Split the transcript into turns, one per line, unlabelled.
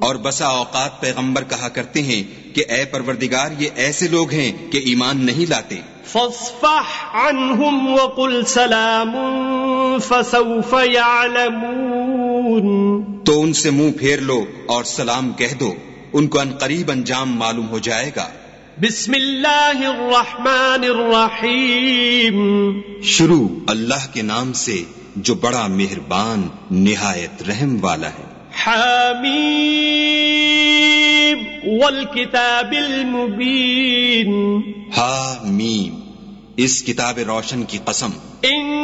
और बसा औकात पैगंबर कहा करते हैं कि ए परवरदिगार, ये ऐसे लोग हैं कि ईमान नहीं लाते।
फस्फह अन्हुम वकुल सलामुन फसौफ यअलमून।
तो उनसे मुंह फेर लो और सलाम कह दो, उनको अनकरीब अंजाम मालूम हो जाएगा।
बिस्मिल्लाहिर रहमानिर रहीम।
शुरू अल्लाह के नाम से जो बड़ा मेहरबान निहायत रहम वाला है।
हामीम वल किताबिल मुबीन।
हा मीम, इस किताब रोशन की कसम।